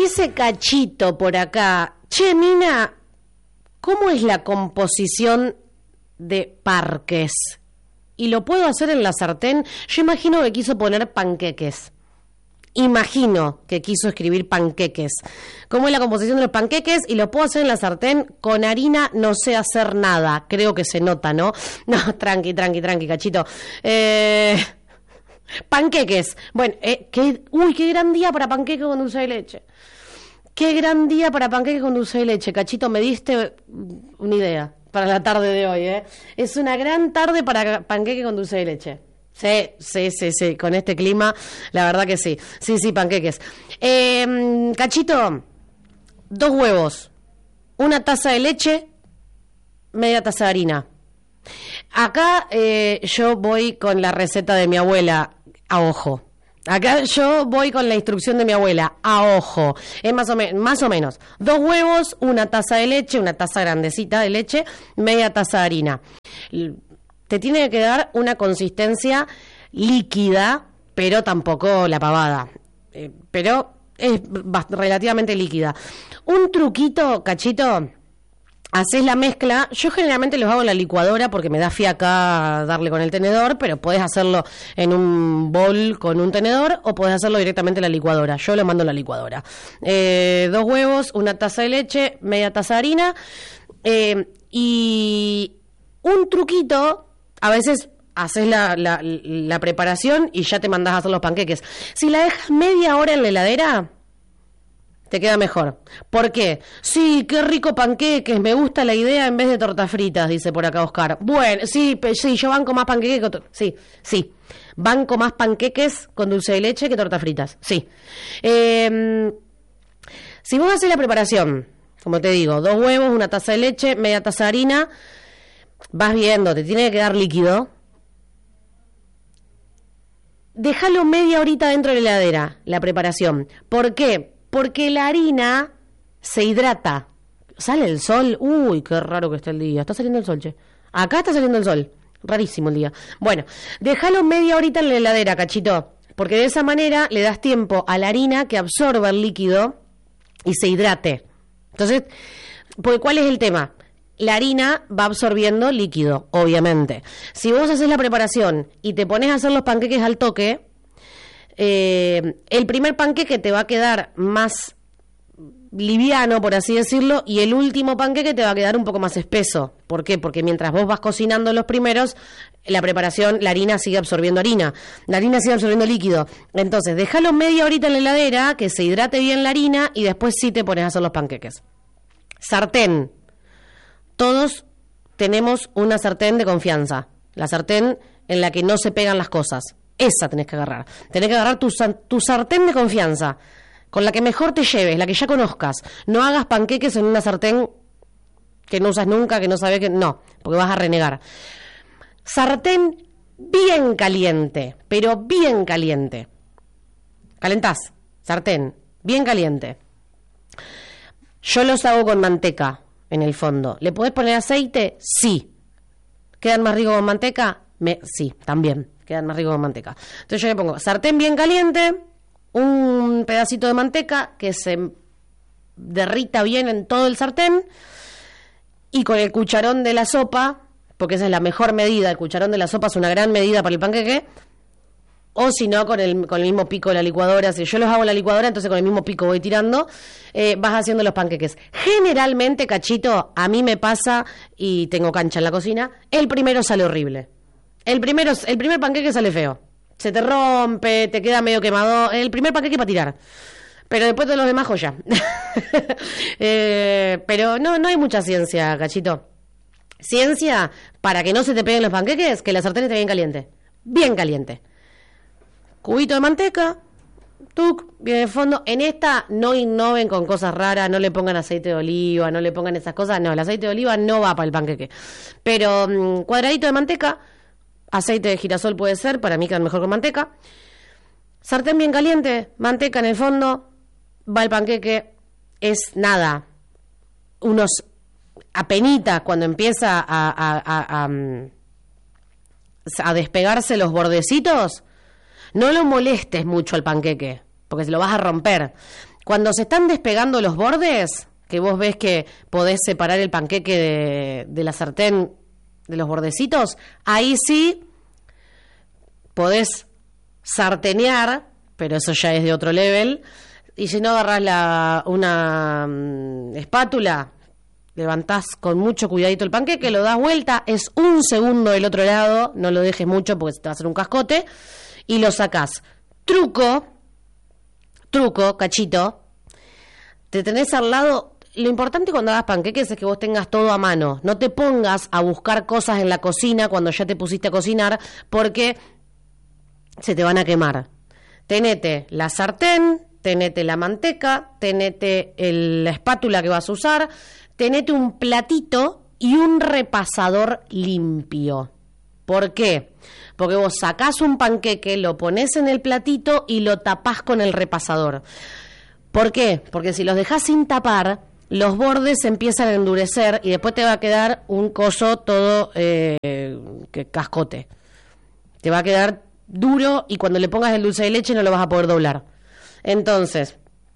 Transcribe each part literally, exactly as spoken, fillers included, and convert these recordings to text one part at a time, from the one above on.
dice Cachito por acá, che, Mina, ¿cómo es la composición de parques? ¿Y lo puedo hacer en la sartén? Yo imagino que quiso poner panqueques. Imagino que quiso escribir panqueques. ¿Cómo es la composición de los panqueques? Y lo puedo hacer en la sartén. Con harina no sé hacer nada. Creo que se nota, ¿no? No, tranqui, tranqui, tranqui, Cachito. Eh... Panqueques. Bueno, eh, qué, uy, qué gran día para panqueques con dulce de leche. Qué gran día para panqueques con dulce de leche. Cachito, me diste una idea para la tarde de hoy, ¿eh? Es una gran tarde para panqueques con dulce de leche. Sí, sí, sí, sí, con este clima, la verdad que sí. Sí, sí, panqueques. Eh, Cachito, dos huevos, una taza de leche, media taza de harina. Acá eh, yo voy con la receta de mi abuela, a ojo. Acá yo voy con la instrucción de mi abuela, a ojo. Es más o, me- más o menos. Dos huevos, una taza de leche, una taza grandecita de leche, media taza de harina. L- Te tiene que dar una consistencia líquida, pero tampoco la pavada. Eh, pero es bast- relativamente líquida. Un truquito, Cachito... Haces la mezcla, yo generalmente los hago en la licuadora porque me da fiaca darle con el tenedor, pero puedes hacerlo en un bol con un tenedor o puedes hacerlo directamente en la licuadora. Yo lo mando en la licuadora. Eh, dos huevos, una taza de leche, media taza de harina eh, y un truquito, a veces haces la, la, la preparación y ya te mandás a hacer los panqueques. Si la dejas media hora en la heladera... te queda mejor. ¿Por qué? Sí, qué rico panqueques, me gusta la idea en vez de tortas fritas, dice por acá Oscar. Bueno, sí, pe- sí, yo banco más panqueques que... to- Sí, sí, banco más panqueques con dulce de leche que tortas fritas, sí. Eh, si vos haces la preparación, como te digo, dos huevos, una taza de leche, media taza de harina, vas viendo, te tiene que quedar líquido. Déjalo media horita dentro de la heladera, la preparación. ¿Por qué? Porque la harina se hidrata. Sale el sol. Uy, qué raro que está el día. Está saliendo el sol, che. Acá está saliendo el sol. Rarísimo el día. Bueno, déjalo media horita en la heladera, Cachito. Porque de esa manera le das tiempo a la harina que absorba el líquido y se hidrate. Entonces, porque ¿cuál es el tema? La harina va absorbiendo líquido, obviamente. Si vos haces la preparación y te pones a hacer los panqueques al toque... Eh, el primer panqueque te va a quedar más liviano, por así decirlo, y el último panqueque te va a quedar un poco más espeso. ¿Por qué? Porque mientras vos vas cocinando los primeros, la preparación, la harina sigue absorbiendo harina, la harina sigue absorbiendo líquido. Entonces, déjalo media horita en la heladera, que se hidrate bien la harina, y después sí te pones a hacer los panqueques. Sartén. Todos tenemos una sartén de confianza, la sartén en la que no se pegan las cosas. Esa tenés que agarrar. Tenés que agarrar tu, tu sartén de confianza, con la que mejor te lleves, la que ya conozcas. No hagas panqueques en una sartén que no usas nunca, que no sabes que... No, porque vas a renegar. Sartén bien caliente, pero bien caliente. Calentás, sartén, bien caliente. Yo los hago con manteca, en el fondo. ¿Le podés poner aceite? Sí. ¿Quedan más ricos con manteca? Me, sí, también. Quedan más ricos con manteca. Entonces yo le pongo sartén bien caliente, un pedacito de manteca que se derrita bien en todo el sartén y con el cucharón de la sopa, porque esa es la mejor medida, el cucharón de la sopa es una gran medida para el panqueque, o si no, con el, con el mismo pico de la licuadora. Si yo los hago en la licuadora, entonces con el mismo pico voy tirando, eh, vas haciendo los panqueques. Generalmente, Cachito, a mí me pasa, y tengo cancha en la cocina, el primero sale horrible. El primero, el primer panqueque sale feo. Se te rompe, te queda medio quemado. El primer panqueque para tirar. Pero después de los demás, joya. eh, pero no, no hay mucha ciencia, Cachito. Ciencia, para que no se te peguen los panqueques, que la sartén esté bien caliente. Bien caliente. Cubito de manteca. Tuc, bien de fondo. En esta no innoven con cosas raras, no le pongan aceite de oliva, no le pongan esas cosas. No, el aceite de oliva no va para el panqueque. Pero um, cuadradito de manteca. Aceite de girasol puede ser, para mí quedan mejor con manteca. Sartén bien caliente, manteca en el fondo, va el panqueque, es nada, unos apenitas cuando empieza a, a, a, a, a despegarse los bordecitos, no lo molestes mucho al panqueque, porque se lo vas a romper. Cuando se están despegando los bordes, que vos ves que podés separar el panqueque de, de la sartén de los bordecitos, ahí sí podés sartenear, pero eso ya es de otro level, y si no agarrás la, una um, espátula, levantás con mucho cuidadito el panqueque, lo das vuelta, es un segundo del otro lado, no lo dejes mucho porque te va a hacer un cascote, y lo sacás. Truco, truco, cachito, te tenés al lado. Lo importante cuando hagas panqueques es que vos tengas todo a mano, no te pongas a buscar cosas en la cocina cuando ya te pusiste a cocinar, porque se te van a quemar. Tenete la sartén, tenete la manteca, tenete el, la espátula que vas a usar, tenete un platito y un repasador limpio. ¿Por qué? Porque vos sacás un panqueque, lo pones en el platito y lo tapás con el repasador. ¿Por qué? Porque si los dejás sin tapar, los bordes se empiezan a endurecer y después te va a quedar un coso todo eh, que cascote. Te va a quedar duro y cuando le pongas el dulce de leche no lo vas a poder doblar. Entonces,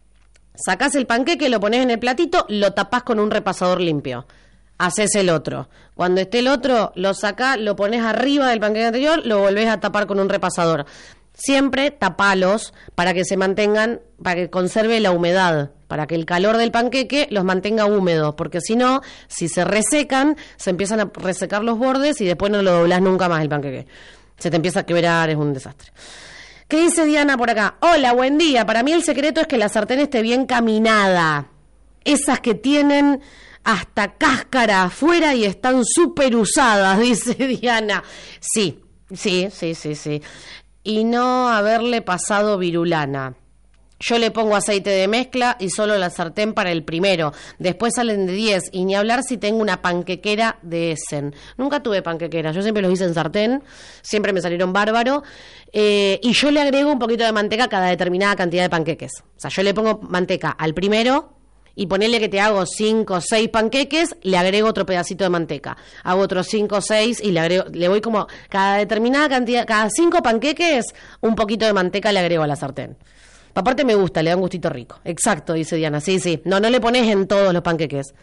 sacás el panqueque, lo pones en el platito, lo tapás con un repasador limpio. Haces el otro. Cuando esté el otro, lo sacás, lo pones arriba del panqueque anterior, lo volvés a tapar con un repasador. Siempre tapalos para que se mantengan, para que conserve la humedad, para que el calor del panqueque los mantenga húmedos, porque si no, si se resecan, se empiezan a resecar los bordes y después no lo doblás nunca más el panqueque. Se te empieza a quebrar, es un desastre. ¿Qué dice Diana por acá? Hola, buen día. Para mí el secreto es que la sartén esté bien caminada. Esas que tienen hasta cáscara afuera y están súper usadas, dice Diana. Sí, sí, sí, sí, sí. Y no haberle pasado virulana. Yo le pongo aceite de mezcla y solo la sartén para el primero. Después salen de diez. Y ni hablar si tengo una panquequera de Essen. Nunca tuve panquequera. Yo siempre los hice en sartén. Siempre me salieron bárbaro. Eh, y yo le agrego un poquito de manteca a cada determinada cantidad de panqueques. O sea, yo le pongo manteca al primero y ponele que te hago cinco o seis panqueques, le agrego otro pedacito de manteca. Hago otros cinco o seis y le agrego, le voy como cada determinada cantidad, cada cinco panqueques, un poquito de manteca le agrego a la sartén. Aparte me gusta, le da un gustito rico. Exacto, dice Diana. Sí, sí. No, no le pones en todos los panqueques.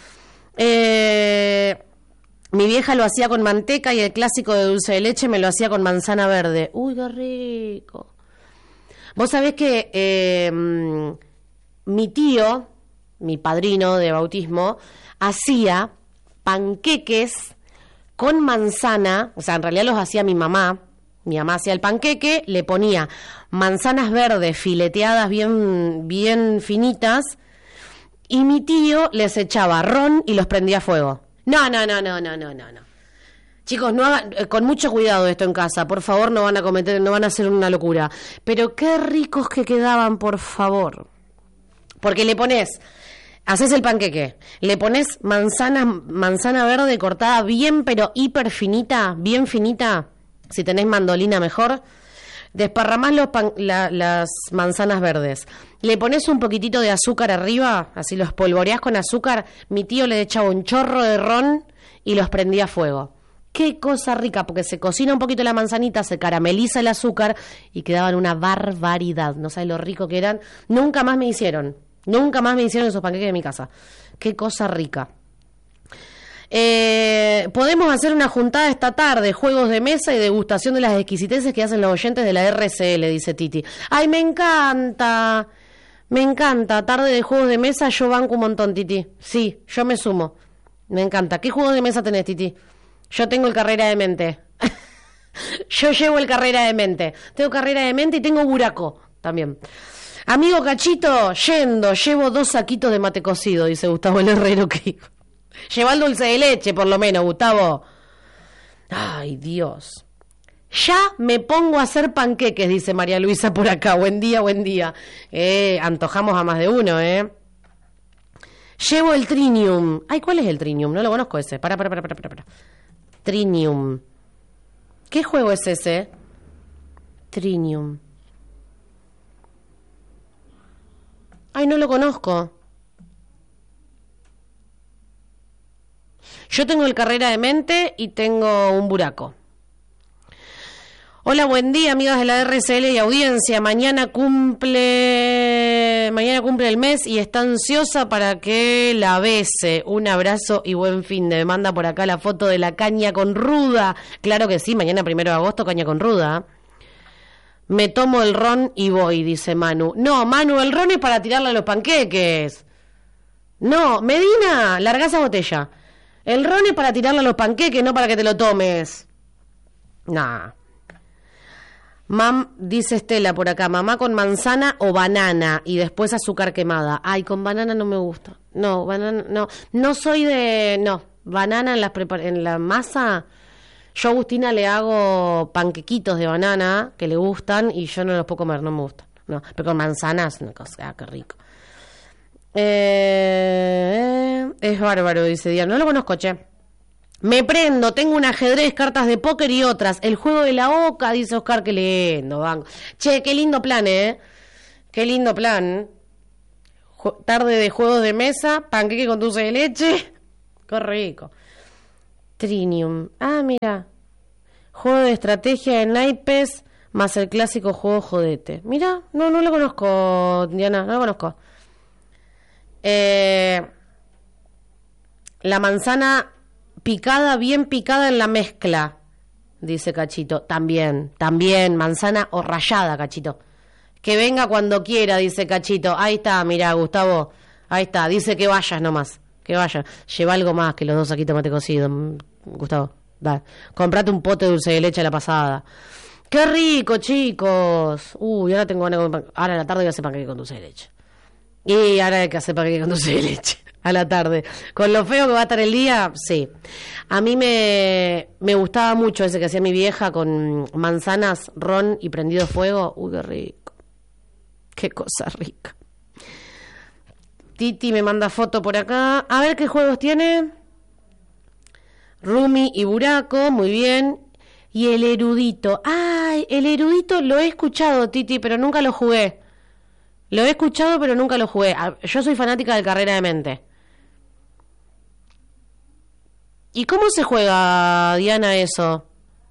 Eh, mi vieja lo hacía con manteca y el clásico de dulce de leche me lo hacía con manzana verde. Uy, qué rico. Vos sabés que eh, mi tío, mi padrino de bautismo, hacía panqueques con manzana, o sea, en realidad los hacía mi mamá. Mi mamá hacía el panqueque, le ponía manzanas verdes fileteadas bien, bien finitas y mi tío les echaba ron y los prendía a fuego. No, no, no, no, no, no, no, no. Chicos, no hagan, eh, con mucho cuidado esto en casa, por favor, no van a cometer, no van a hacer una locura. Pero qué ricos que quedaban, por favor. Porque le pones, haces el panqueque, le pones manzana, manzana verde cortada bien, pero hiper finita, bien finita. Si tenés mandolina mejor, desparramás los pan, la, las manzanas verdes, le pones un poquitito de azúcar arriba, así los polvoreás con azúcar. Mi tío le echaba un chorro de ron y los prendía a fuego. Qué cosa rica, porque se cocina un poquito la manzanita, se carameliza el azúcar y quedaban una barbaridad. No sabes lo rico que eran. Nunca más me hicieron, nunca más me hicieron esos panqueques de mi casa. Qué cosa rica. Eh, podemos hacer una juntada esta tarde, juegos de mesa y degustación de las exquisiteces que hacen los oyentes de la R C L, dice Titi. Ay, me encanta, me encanta, tarde de juegos de mesa, yo banco un montón, Titi. Sí, yo me sumo, me encanta. ¿Qué juegos de mesa tenés, Titi? Yo tengo el carrera de mente. Yo llevo el carrera de mente. Tengo carrera de mente y tengo buraco también. Amigo Cachito, yendo, llevo dos saquitos de mate cocido, dice Gustavo el Herrero. Que lleva el dulce de leche, por lo menos, Gustavo. Ay, Dios. Ya me pongo a hacer panqueques, dice María Luisa por acá. Buen día, buen día. Eh, antojamos a más de uno, ¿eh? Llevo el Trinium. Ay, ¿cuál es el Trinium? No lo conozco ese. Para, para, para, para, para, para. Trinium. ¿Qué juego es ese? Trinium. Ay, no lo conozco. Yo tengo el carrera de mente y tengo un buraco. Hola, buen día, amigas de la R C L y audiencia. Mañana cumple... mañana cumple el mes y está ansiosa para que la bese. Un abrazo y buen fin de. Me manda por acá la foto de la caña con ruda. Claro que sí, mañana primero de agosto, caña con ruda. Me tomo el ron y voy, dice Manu. No, Manu, el ron es para tirarle a los panqueques. No, Medina, larga esa botella. El ron es para tirarle a los panqueques, no para que te lo tomes. Nah. Mam, dice Estela por acá, mamá con manzana o banana y después azúcar quemada. Ay, con banana no me gusta. No, banana, no. No soy de, no, banana en, las prepar- en la masa. Yo a Agustina le hago panquequitos de banana que le gustan y yo no los puedo comer, no me gustan. No, pero con manzanas, una cosa, ah, qué rico. Eh, es bárbaro, dice Diana. No lo conozco, che. Me prendo, tengo un ajedrez, cartas de póker y otras. El juego de la oca, dice Oscar, qué lindo, banco. Che, qué lindo plan, ¿eh? Qué lindo plan. Ju- tarde de juegos de mesa, panqueque con dulce de leche. Qué rico. Trinium. Ah, mira. Juego de estrategia de naipes más el clásico juego jodete. Mira, no, no lo conozco, Diana, no lo conozco. Eh, la manzana picada, bien picada en la mezcla, dice Cachito. También, también, manzana o rallada, Cachito. Que venga cuando quiera, dice Cachito. Ahí está, mirá, Gustavo. Ahí está, dice que vayas nomás. Que vayas. Lleva algo más que los dos saquitos mate cocido, Gustavo. Dale. Comprate un pote de dulce de leche a la pasada. ¡Qué rico, chicos! Uy, ahora tengo ganas de comer pan- ahora a la tarde voy a hacer panqueque con dulce de leche. Y ahora hay que hacer panqueque con dulce de leche a la tarde. Con lo feo que va a estar el día, sí. A mí me, me gustaba mucho ese que hacía mi vieja con manzanas, ron y prendido fuego. Uy, qué rico. Qué cosa rica. Titi me manda foto por acá. A ver qué juegos tiene. Rumi y Buraco, muy bien. Y el erudito. Ay, el erudito lo he escuchado, Titi, pero nunca lo jugué. Lo he escuchado, pero nunca lo jugué. Yo soy fanática del Carrera de Mente. ¿Y cómo se juega, Diana, eso?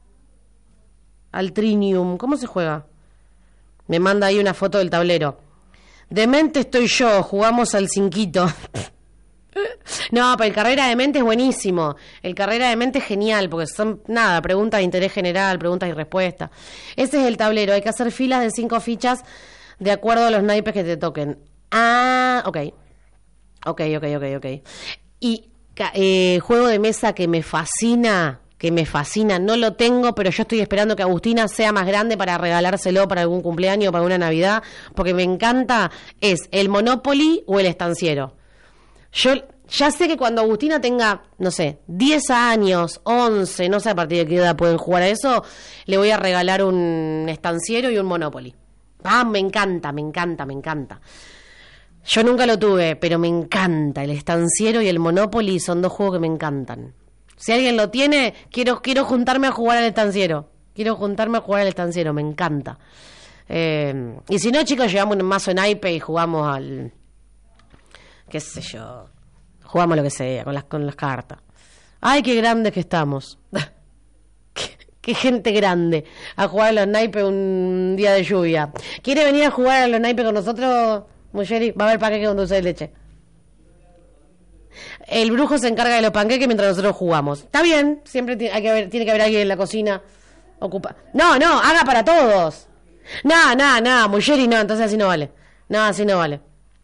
Al Trinium, ¿cómo se juega? Me manda ahí una foto del tablero. Demente estoy yo, jugamos al cinquito. No, pero el Carrera de Mente es buenísimo. El Carrera de Mente es genial, porque son, nada, preguntas de interés general, preguntas y respuestas. Ese es el tablero, hay que hacer filas de cinco fichas de acuerdo a los naipes que te toquen. Ah, ok. Ok, ok, ok, ok. Y eh, juego de mesa que me fascina, que me fascina, no lo tengo, pero yo estoy esperando que Agustina sea más grande para regalárselo para algún cumpleaños o para una Navidad, porque me encanta, es el Monopoly o el estanciero. Yo ya sé que cuando Agustina tenga, no sé, diez años, once, no sé a partir de qué edad pueden jugar a eso, le voy a regalar un estanciero y un Monopoly. Ah, me encanta, me encanta, me encanta. Yo nunca lo tuve, pero me encanta. El estanciero y el Monopoly son dos juegos que me encantan. Si alguien lo tiene, quiero quiero juntarme a jugar al estanciero. Quiero juntarme a jugar al estanciero, me encanta. Eh, y si no, chicos, llevamos un mazo en naipe y jugamos al... qué sé yo, jugamos lo que sea, con las, con las cartas. Ay, qué grandes que estamos. qué, qué gente grande, a jugar a los naipes un día de lluvia. ¿Quiere venir a jugar a los naipes con nosotros, Muyeri? Va a haber panqueque con dulce de leche. El brujo se encarga de los panqueques mientras nosotros jugamos. Está bien, siempre tiene, hay que haber, tiene que haber alguien en la cocina ocupa. No, no, haga para todos. No, no, no, Muyeri no, entonces así no vale. No, así no vale.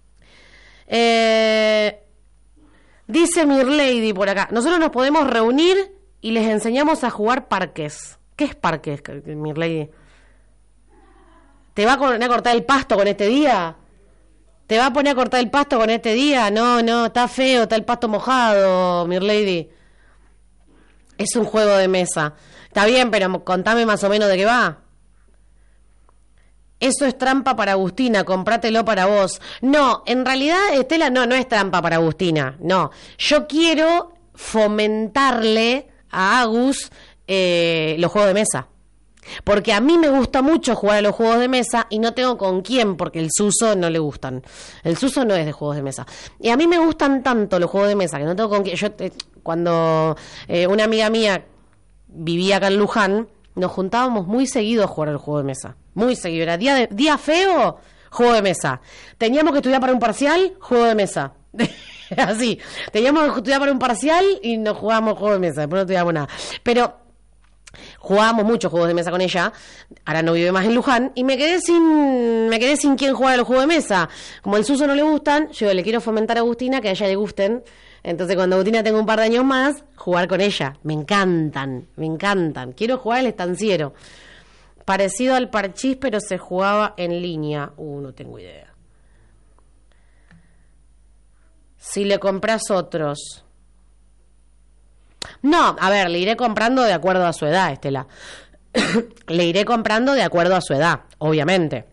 Eh, dice Mirlady por acá, nosotros nos podemos reunir y les enseñamos a jugar parques. ¿Qué es parques, Mirlady? ¿Te va a poner a cortar el pasto con este día? ¿Te va a poner a cortar el pasto con este día? No, no, está feo, está el pasto mojado, Mirlady. Es un juego de mesa. Está bien, pero contame más o menos de qué va. Eso es trampa para Agustina, comprátelo para vos. No, en realidad, Estela, no, no es trampa para Agustina, no. Yo quiero fomentarle a Agus eh, los juegos de mesa. Porque a mí me gusta mucho jugar a los juegos de mesa y no tengo con quién, porque el Suso no le gustan. El Suso no es de juegos de mesa. Y a mí me gustan tanto los juegos de mesa que no tengo con quién. Yo, eh, cuando eh, una amiga mía vivía acá en Luján, nos juntábamos muy seguido a jugar al juego de mesa. Muy seguido. Era día, de, día feo, juego de mesa. Teníamos que estudiar para un parcial, juego de mesa. Así, teníamos que estudiar para un parcial y nos jugábamos juego de mesa, después no estudiábamos nada. Pero jugábamos muchos juegos de mesa con ella, ahora no vive más en Luján, y me quedé sin me quedé sin quién jugar a los juegos de mesa. Como al Suso no le gustan, yo le quiero fomentar a Agustina que a ella le gusten. Entonces cuando Agustina tenga un par de años más, jugar con ella. Me encantan, me encantan. Quiero jugar al estanciero. Parecido al parchís, pero se jugaba en línea. Uh, no tengo idea. Si le compras otros. No, a ver, le iré comprando de acuerdo a su edad, Estela. Le iré comprando de acuerdo a su edad, obviamente.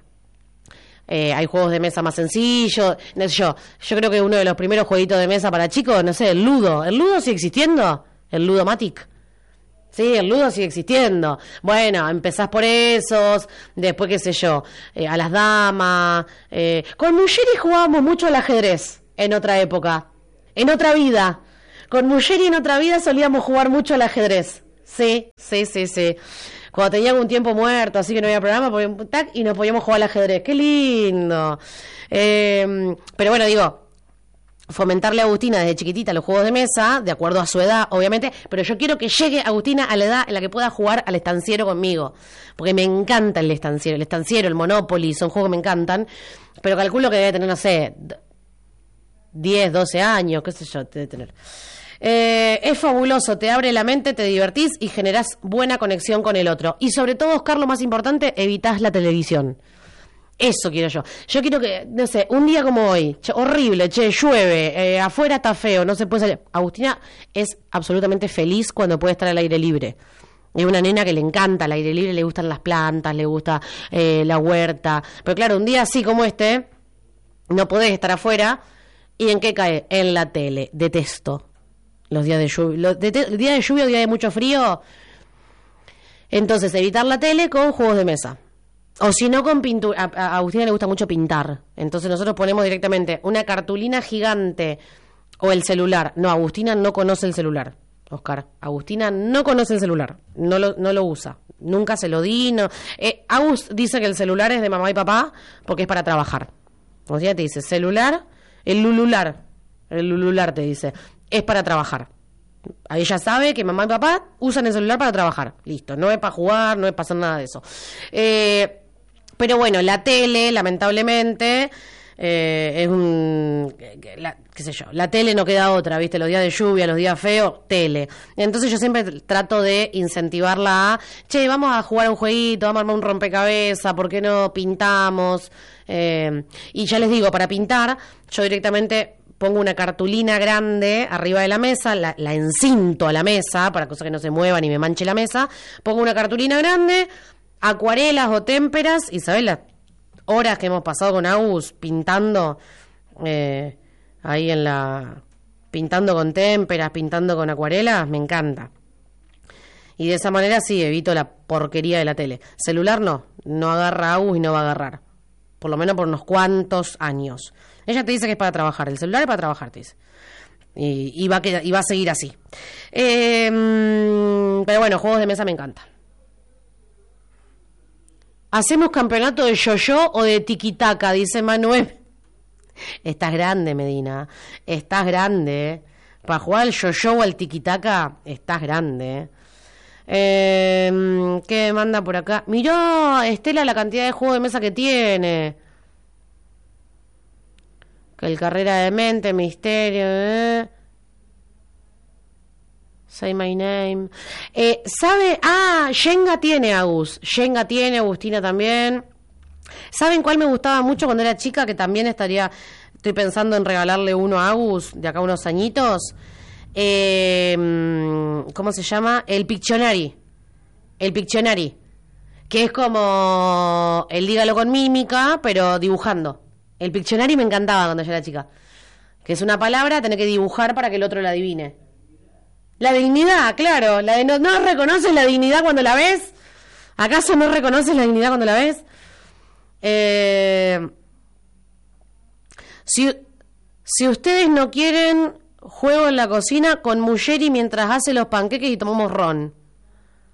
Eh, hay juegos de mesa más sencillos. No sé yo, yo creo que uno de los primeros jueguitos de mesa para chicos, no sé, el Ludo. ¿El Ludo sigue existiendo? ¿El Ludomatic? Sí, el Ludo sigue existiendo. Bueno, empezás por esos, después qué sé yo, eh, a las damas. Eh. Con Muggeri jugábamos mucho al ajedrez en otra época, en otra vida. Con Muggeri en otra vida solíamos jugar mucho al ajedrez. Sí, sí, sí, sí. Cuando tenía algún tiempo muerto, así que no había programa, poníamos tac, y nos podíamos jugar al ajedrez. ¡Qué lindo! Eh, pero bueno, digo, fomentarle a Agustina desde chiquitita los juegos de mesa, de acuerdo a su edad, obviamente, pero yo quiero que llegue Agustina a la edad en la que pueda jugar al estanciero conmigo, porque me encanta el estanciero, el estanciero, el Monopoly, son juegos que me encantan, pero calculo que debe tener, no sé, diez, doce años, qué sé yo, debe tener. Eh, es fabuloso, te abre la mente, te divertís y generás buena conexión con el otro. Y sobre todo, Oscar, lo más importante, evitás la televisión. Eso quiero yo. Yo quiero que, no sé, un día como hoy, che, horrible, che, llueve, eh, afuera está feo, no se puede salir. Agustina es absolutamente feliz cuando puede estar al aire libre. Es una nena que le encanta el aire libre, le gustan las plantas, le gusta eh, la huerta. Pero claro, un día así como este, no podés estar afuera. ¿Y en qué cae? En la tele. Detesto los días de lluvia. Los de te- día de lluvia o día de mucho frío. Entonces, evitar la tele con juegos de mesa. O si no, con pintura. A, a Agustina le gusta mucho pintar. Entonces nosotros ponemos directamente una cartulina gigante o el celular. No, Agustina no conoce el celular, Oscar. Agustina no conoce el celular. No lo, no lo usa. Nunca se lo di. No. Eh, Agus dice que el celular es de mamá y papá porque es para trabajar. O sea, te dice celular, el lulular. El lulular te dice. Es para trabajar. Ella sabe que mamá y papá usan el celular para trabajar. Listo, no es para jugar, no es para hacer nada de eso. Eh, pero bueno, la tele, lamentablemente, eh, es un... La, qué sé yo, la tele no queda otra, ¿viste? Los días de lluvia, los días feos, tele. Entonces yo siempre trato de incentivarla a, che, vamos a jugar un jueguito, vamos a armar un rompecabezas, ¿por qué no pintamos? Eh, y ya les digo, para pintar, yo directamente... pongo una cartulina grande arriba de la mesa, la, la encinto a la mesa, para cosas que no se muevan y me manche la mesa, pongo una cartulina grande, acuarelas o témperas, y ¿sabés las horas que hemos pasado con Agus pintando eh, ahí en la... pintando con témperas, pintando con acuarelas? Me encanta. Y de esa manera sí, evito la porquería de la tele. Celular no, no agarra Agus y no va a agarrar. Por lo menos por unos cuantos años. Ella te dice que es para trabajar, el celular es para trabajar, te dice. Y, y, va, a quedar, y va a seguir así. Eh, pero bueno, juegos de mesa me encantan. ¿Hacemos campeonato de yo-yo o de tiquitaca? Dice Manuel. Estás grande, Medina. Estás grande. Para jugar al yo-yo o al tiquitaca, estás grande. Eh, ¿Qué manda por acá? Mirá, Estela, la cantidad de juegos de mesa que tiene. El Carrera de Mente, Misterio, eh. Say My Name. Eh, ¿Sabe? Ah, Shenga tiene, Agus. Shenga tiene, Agustina también. ¿Saben cuál me gustaba mucho cuando era chica? Que también estaría, estoy pensando en regalarle uno a Agus de acá a unos añitos. Eh, ¿Cómo se llama? El Pictionary. El Pictionary. Que es como el dígalo con mímica, pero dibujando. El Pictionary me encantaba cuando yo era chica. Que es una palabra, tenés que dibujar para que el otro la adivine. La dignidad, claro. La de no, ¿no reconoces la dignidad cuando la ves? ¿Acaso no reconoces la dignidad cuando la ves? Eh, si, si ustedes no quieren juego en la cocina, con Muggeri mientras hace los panqueques y tomamos ron.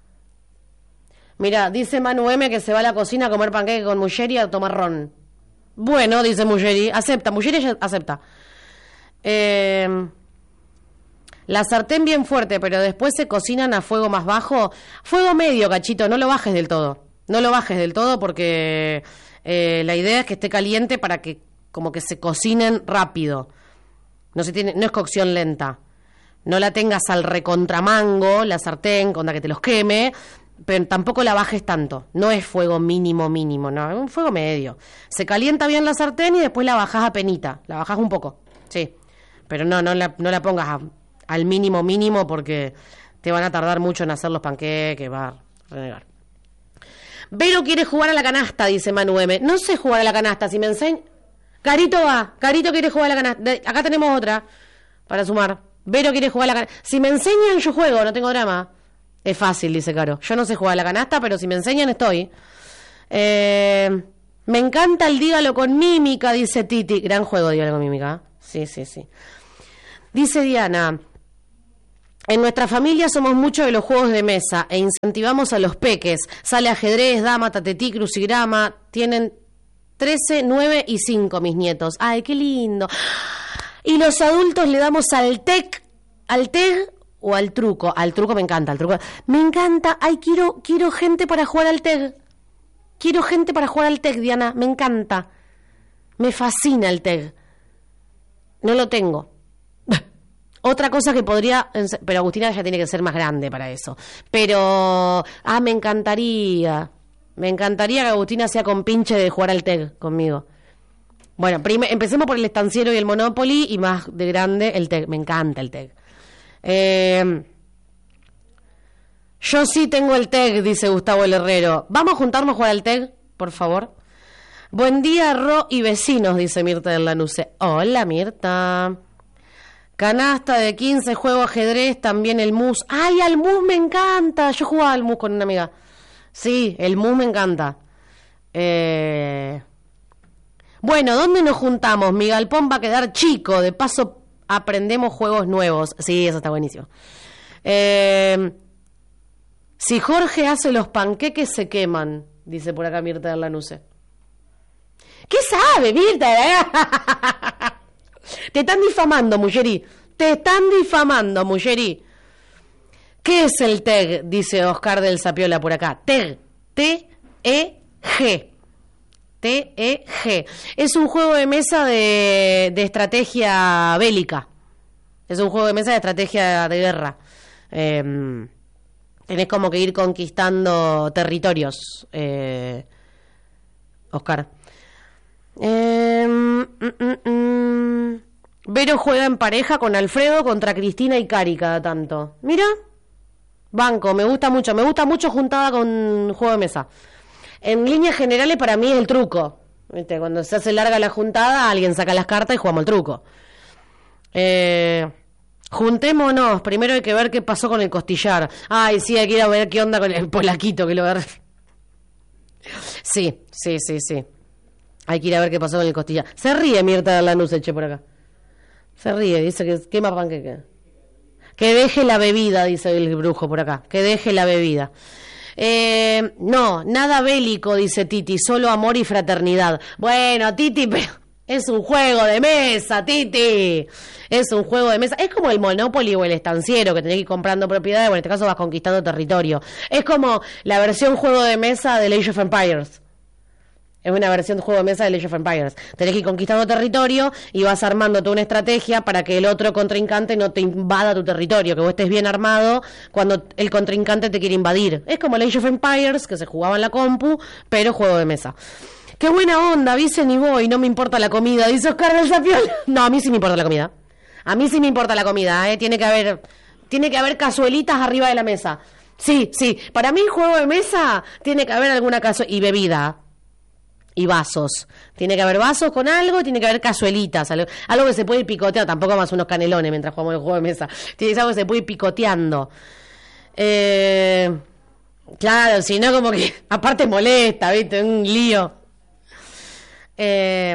Mira, dice Manu M que se va a la cocina a comer panqueques con Muggeri y a tomar ron. Bueno, dice Muggeri, acepta, Muggeri acepta. Eh, la sartén bien fuerte, pero después se cocinan a fuego más bajo. Fuego medio, Cachito, no lo bajes del todo. No lo bajes del todo porque eh, la idea es que esté caliente para que como que se cocinen rápido. No se tiene, no es cocción lenta. No la tengas al recontramango, la sartén, onda que te los queme, pero tampoco la bajes tanto. No es fuego mínimo, mínimo, no, es un fuego medio. Se calienta bien la sartén y después la bajás a penita. La bajás un poco, sí. Pero no, no la, no la pongas a, al mínimo, mínimo, porque te van a tardar mucho en hacer los panqueques, va a renegar. Vero quiere jugar a la canasta, dice Manu M. No sé jugar a la canasta, si me enseña... Carito va, Carito quiere jugar a la canasta. De, acá tenemos otra para sumar. Vero quiere jugar a la canasta. Si me enseñan, yo juego, no tengo drama. Es fácil, dice Caro. Yo no sé jugar a la canasta, pero si me enseñan, estoy. Eh, me encanta el dígalo con mímica, dice Titi. Gran juego, dígalo con mímica. Sí, sí, sí. Dice Diana... En nuestra familia somos muchos de los juegos de mesa e incentivamos a los peques. Sale ajedrez, dama, tatetí, crucigrama. Tienen trece, nueve y cinco mis nietos. ¡Ay, qué lindo! Y los adultos le damos al tec, al teg o al truco. Al truco me encanta, al truco. Me encanta. Ay, quiero, quiero gente para jugar al teg. Quiero gente para jugar al teg, Diana. Me encanta. Me fascina el teg. No lo tengo. Otra cosa que podría... Pero Agustina ya tiene que ser más grande para eso. Pero... Ah, me encantaría. Me encantaría que Agustina sea compinche de jugar al teg conmigo. Bueno, prime, empecemos por el estanciero y el Monopoly. Y más de grande el teg. Me encanta el teg. Eh, yo sí tengo el teg, dice Gustavo el Herrero. ¿Vamos a juntarnos a jugar al teg, por favor? Buen día, Ro y vecinos, dice Mirta del Lanuse. Hola, Mirta. Canasta de quince, juego ajedrez, también el mus. ¡Ay, al mus me encanta! Yo jugaba al mus con una amiga. Sí, el mus me encanta. Eh... Bueno, ¿dónde nos juntamos? Mi galpón va a quedar chico. De paso, aprendemos juegos nuevos. Sí, eso está buenísimo. Eh... Si Jorge hace los panqueques, se queman, dice por acá Mirta del Lanuse. ¿Qué sabe, Mirta? Te están difamando, Muggeri. Te están difamando, Muggeri. ¿Qué es el teg? Dice Oscar del Sapiola por acá. Teg. T E G. T E G. Es un juego de mesa de, de estrategia bélica. Es un juego de mesa de estrategia de guerra. Eh, tenés como que ir conquistando territorios, eh, Oscar. Eh, mm, mm, mm. Vero juega en pareja con Alfredo contra Cristina y Cari cada tanto. Mira, banco, me gusta mucho. Me gusta mucho juntada con juego de mesa. En líneas generales para mí es el truco. ¿Viste? Cuando se hace larga la juntada, alguien saca las cartas y jugamos el truco. Eh, juntémonos. Primero hay que ver qué pasó con el costillar. Ay, sí, hay que ir a ver qué onda con el polaquito que lo ver. Sí, sí, sí, sí. Hay que ir a ver qué pasó con el costillar. Se ríe Mirta de Lanuse, che, por acá. Se ríe, dice que quema panqueque. Que deje la bebida, dice el brujo por acá. Que deje la bebida. Eh, no, nada bélico, dice Titi. Solo amor y fraternidad. Bueno, Titi, pero es un juego de mesa, Titi. Es un juego de mesa. Es como el Monopoly o el estanciero, que tenés que ir comprando propiedades. Bueno, en este caso vas conquistando territorio. Es como la versión juego de mesa de Age of Empires. Es una versión de juego de mesa de Age of Empires. Tenés que ir conquistando territorio y vas armando toda una estrategia para que el otro contrincante no te invada tu territorio, que vos estés bien armado cuando el contrincante te quiere invadir. Es como el Age of Empires, que se jugaba en la compu, pero juego de mesa. ¡Qué buena onda! Vicen y voy, no me importa la comida, dice Oscar del Sapiola. No, a mí sí me importa la comida. A mí sí me importa la comida, ¿eh? Tiene que haber, tiene que haber cazuelitas arriba de la mesa. Sí, sí. Para mí, juego de mesa, tiene que haber alguna cazuelita y bebida. Y vasos. Tiene que haber vasos con algo, tiene que haber cazuelitas, algo, algo que se puede ir picoteando, tampoco más unos canelones mientras jugamos el juego de mesa. Tiene que ser algo que se puede ir picoteando. Eh, claro, si no como que aparte molesta, ¿viste? Un lío. Eh,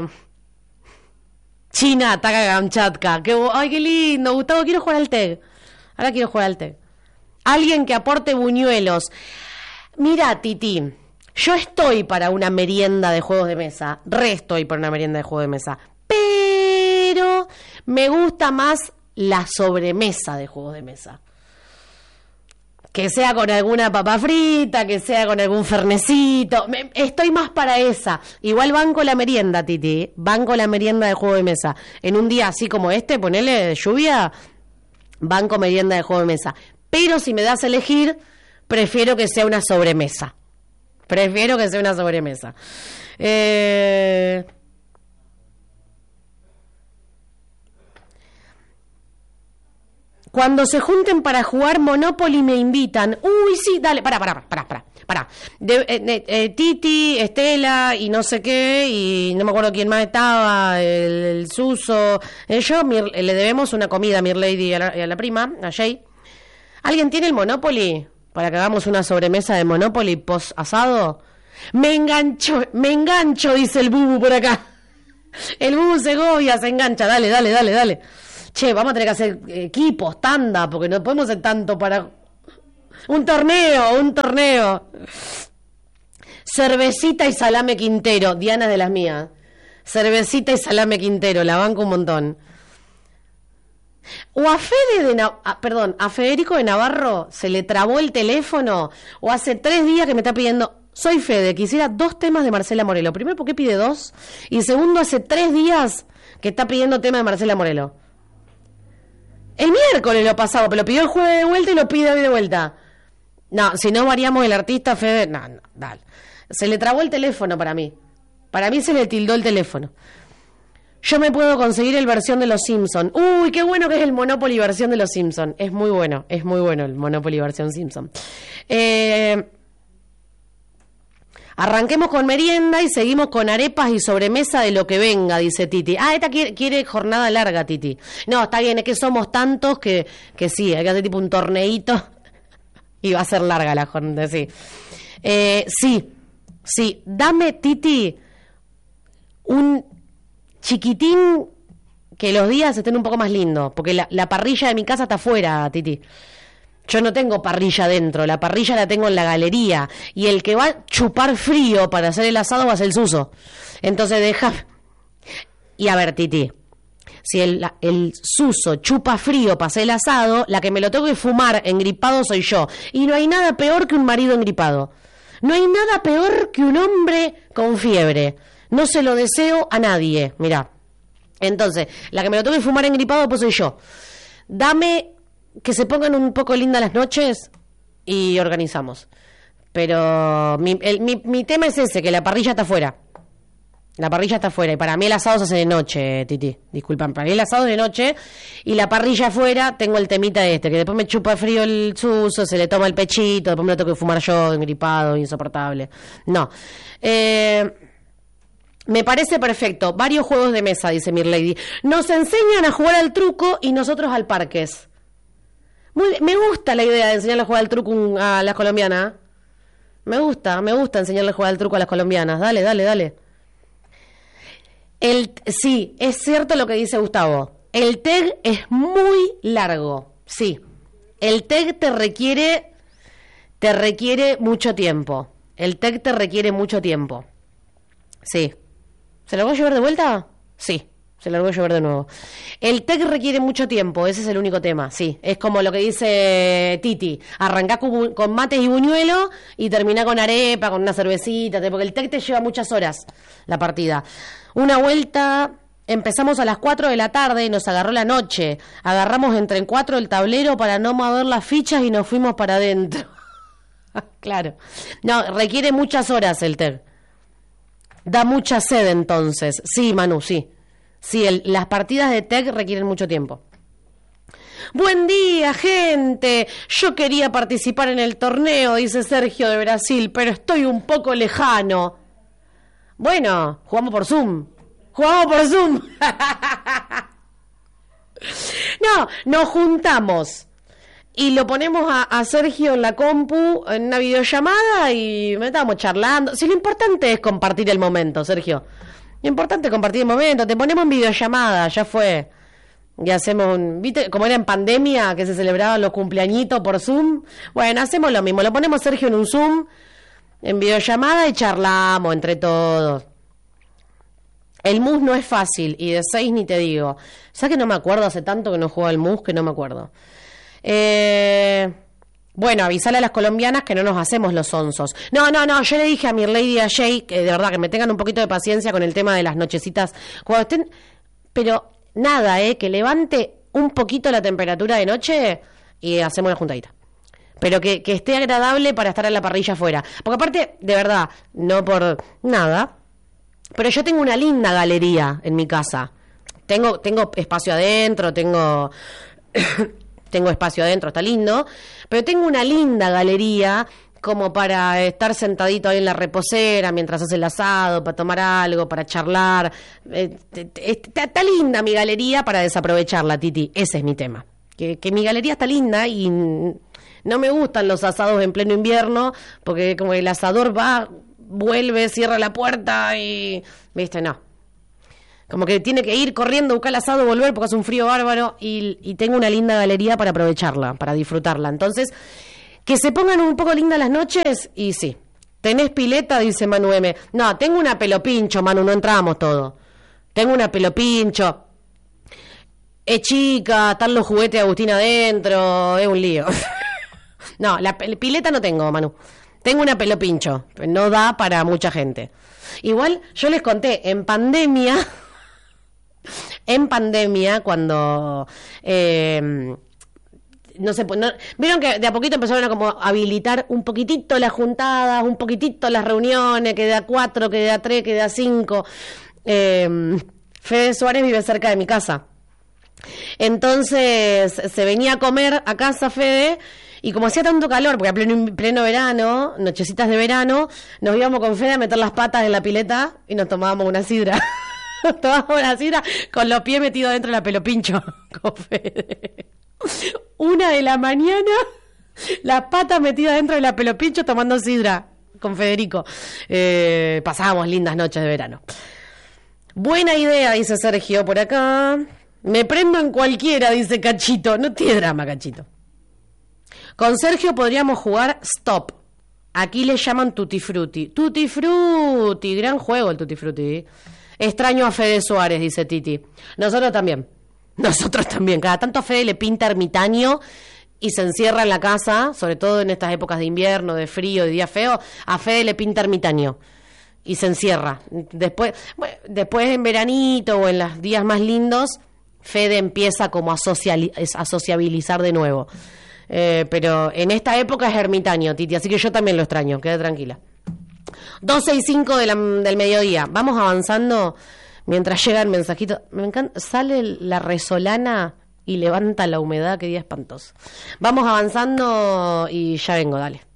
China ataca a Kamchatka. Qué, ay, qué lindo, Gustavo, quiero jugar al teg. Ahora quiero jugar al teg. Alguien que aporte buñuelos. Mira, Titi, Yo estoy para una merienda de juegos de mesa, re estoy para una merienda de juegos de mesa, pero me gusta más la sobremesa de juegos de mesa. Que sea con alguna papa frita, que sea con algún fernecito. Me, estoy más para esa. Igual banco la merienda, Titi. Banco la merienda de juego de mesa. En un día así como este, ponele de lluvia, banco merienda de juego de mesa. Pero si me das a elegir, prefiero que sea una sobremesa. Prefiero que sea una sobremesa. Eh... Cuando se junten para jugar Monopoly me invitan. Uy, sí, dale, pará, pará, pará, pará, pará. De, eh, eh, eh, Titi, Estela y no sé qué, y no me acuerdo quién más estaba, el, el Suso. Eh, yo Mir, le debemos una comida a Mirlady y a la, y a la prima, a Jay. ¿Alguien tiene el Monopoly? Para que hagamos una sobremesa de Monopoly post asado. Me engancho, me engancho, dice el Bubu por acá. El Bubu Segovia se engancha, dale, dale, dale, dale. Che, vamos a tener que hacer equipos, tanda, porque no podemos hacer tanto para... Un torneo, un torneo. Cervecita y salame Quintero, Diana de las mías. Cervecita y salame Quintero, la banco un montón. O a Fede de Na... ah, perdón, a Federico de Navarro se le trabó el teléfono, o hace tres días que me está pidiendo... Soy Fede, quisiera dos temas de Marcela Morelo. Primero, ¿por qué pide dos? Y segundo, hace tres días que está pidiendo tema de Marcela Morelo. El miércoles lo pasado, pero lo pidió el jueves de vuelta y lo pide hoy de vuelta. No, si no variamos el artista, Fede... No, no, dale. Se le trabó el teléfono para mí. Para mí se le tildó el teléfono. Yo me puedo conseguir el versión de Los Simpson. Uy, qué bueno que es el Monopoly versión de Los Simpson. Es muy bueno, es muy bueno el Monopoly versión Simpson. Eh... Arranquemos con merienda y seguimos con arepas y sobremesa de lo que venga, dice Titi. Ah, esta quiere, quiere jornada larga, Titi. No, está bien, es que somos tantos que, que sí, hay que hacer tipo un torneito y va a ser larga la jornada, sí. Eh, sí, sí, dame, Titi, un chiquitín que los días estén un poco más lindos, porque la, la parrilla de mi casa está afuera, Titi. Yo no tengo parrilla dentro, la parrilla la tengo en la galería. Y el que va a chupar frío para hacer el asado va a ser el Suso. Entonces deja... Y a ver, Titi, si el, el Suso chupa frío para hacer el asado, la que me lo tengo que fumar engripado soy yo. Y no hay nada peor que un marido engripado. No hay nada peor que un hombre con fiebre. No se lo deseo a nadie, mirá. Entonces, la que me lo tengo que fumar engripado pues soy yo. Dame... que se pongan un poco lindas las noches y organizamos. Pero mi, el, mi, mi tema es ese, que la parrilla está afuera. La parrilla está afuera. Y para mí el asado se hace de noche, Titi. Disculpan, para mí el asado es de noche. Y la parrilla afuera, tengo el temita este, que después me chupa frío el Suso, se le toma el pechito, después me lo tengo que fumar yo, engripado, insoportable. No. Eh... Me parece perfecto. Varios juegos de mesa, dice Mirlady. Nos enseñan a jugar al truco y nosotros al parques. Muy, me gusta la idea de enseñarle a jugar al truco a las colombianas. Me gusta, me gusta enseñarle a jugar al truco a las colombianas. Dale, dale, dale. El, sí, es cierto lo que dice Gustavo. El T E G es muy largo. Sí. El T E G te requiere, te requiere mucho tiempo. El T E G te requiere mucho tiempo. Sí. ¿Se lo voy a llevar de vuelta? Sí. Se lo voy a llevar de nuevo. El T E C requiere mucho tiempo, ese es el único tema, sí. Es como lo que dice Titi, arrancá con, con mates y buñuelo y terminá con arepa, con una cervecita, porque el T E C te lleva muchas horas la partida. Una vuelta, empezamos a las cuatro de la tarde y nos agarró la noche. Agarramos entre en cuatro el tablero para no mover las fichas y nos fuimos para adentro. Claro. No, requiere muchas horas el T E C. Da mucha sed entonces. Sí, Manu, sí. Sí, el, las partidas de T E C requieren mucho tiempo. Buen día, gente. Yo quería participar en el torneo, dice Sergio de Brasil, pero estoy un poco lejano. Bueno, jugamos por Zoom. Jugamos por Zoom. No, nos juntamos y lo ponemos a, a Sergio en la compu, en una videollamada y me estábamos charlando. Si lo importante es compartir el momento, Sergio. Lo importante es compartir el momento. Te ponemos en videollamada, ya fue. Y hacemos un... ¿Viste? Como era en pandemia, que se celebraban los cumpleañitos por Zoom. Bueno, hacemos lo mismo. Lo ponemos Sergio en un Zoom en videollamada y charlamos entre todos. El mus no es fácil, y de seis ni te digo. ¿Sabes que no me acuerdo? Hace tanto que no juego al mus que no me acuerdo. Eh... Bueno, avisale a las colombianas que no nos hacemos los onzos. No, no, no, yo le dije a Mirlady y a Jay que de verdad que me tengan un poquito de paciencia con el tema de las nochecitas. Cuando estén... Pero nada, eh, que levante un poquito la temperatura de noche y hacemos una juntadita. Pero que, que esté agradable para estar en la parrilla afuera. Porque aparte, de verdad, no por nada, pero yo tengo una linda galería en mi casa. Tengo, tengo espacio adentro, tengo... tengo espacio adentro, está lindo, pero tengo una linda galería como para estar sentadito ahí en la reposera mientras hace el asado, para tomar algo, para charlar. Eh, está, está linda mi galería para desaprovecharla, Titi. Ese es mi tema. Que, que mi galería está linda y no me gustan los asados en pleno invierno porque como el asador va, vuelve, cierra la puerta y... ¿Viste? No. Como que tiene que ir corriendo, buscar el asado, volver porque hace un frío bárbaro y, y tengo una linda galería para aprovecharla, para disfrutarla. Entonces, que se pongan un poco lindas las noches y sí. ¿Tenés pileta? Dice Manu M. No, tengo una pelopincho, Manu, no entramos todo. Tengo una pelopincho. Es chica, están los juguetes de Agustín adentro, es un lío. No, la pileta no tengo, Manu. Tengo una pelopincho, no da para mucha gente. Igual, yo les conté, en pandemia... En pandemia, cuando eh, no sé, no, vieron que de a poquito empezaron a como habilitar un poquitito las juntadas, un poquitito las reuniones, que de a cuatro, que de a tres, que de a cinco. Eh, Fede Suárez vive cerca de mi casa. Entonces se venía a comer a casa Fede. Y como hacía tanto calor, porque a pleno, pleno verano, nochecitas de verano, nos íbamos con Fede a meter las patas en la pileta y nos tomábamos una sidra. Nos tomábamos una sidra con los pies metidos dentro de la pelopincho con Fede. Una de la mañana, las patas metidas dentro de la pelopincho tomando sidra con Federico. Eh, pasábamos lindas noches de verano. Buena idea, dice Sergio por acá. Me prendo en cualquiera, dice Cachito. No tiene drama, Cachito. Con Sergio podríamos jugar Stop. Aquí le llaman Tutti Frutti. Tutti Frutti, gran juego el Tutti Frutti. Extraño a Fede Suárez, dice Titi. Nosotros también. Nosotros también. Cada tanto a Fede le pinta ermitaño y se encierra en la casa, sobre todo en estas épocas de invierno, de frío, de día feo. A Fede le pinta ermitaño y se encierra. Después, bueno, después en veranito o en los días más lindos, Fede empieza como a, sociali- a sociabilizar de nuevo. Eh, pero en esta época es ermitaño, Titi, así que yo también lo extraño, queda tranquila. doce y cinco de la, del mediodía, vamos avanzando mientras llega el mensajito. Me encanta, sale la resolana y levanta la humedad, qué día espantoso. Vamos avanzando y ya vengo, dale.